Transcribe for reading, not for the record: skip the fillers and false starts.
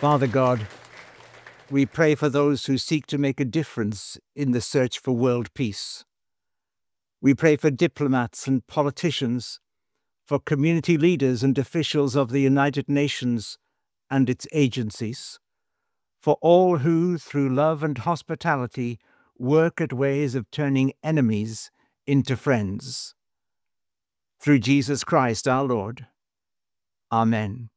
Father God, we pray for those who seek to make a difference in the search for world peace. We pray for diplomats and politicians, for community leaders and officials of the United Nations and its agencies, for all who, through love and hospitality, work at ways of turning enemies into friends. Through Jesus Christ our Lord. Amen.